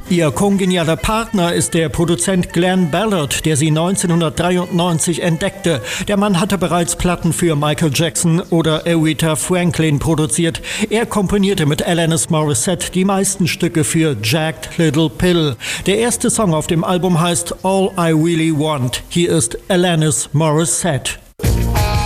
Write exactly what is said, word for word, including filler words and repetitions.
Ihr kongenialer Partner ist der Produzent Glenn Ballard, der sie neunzehnhundertdreiundneunzig entdeckte. Der Mann hatte bereits Platten für Michael Jackson oder Aretha Franklin produziert. Er komponierte mit Alanis Morissette die meisten Stücke für Jagged Little Pill. Der erste Song auf dem Album heißt All I Really Want. Hier ist Alanis Morissette.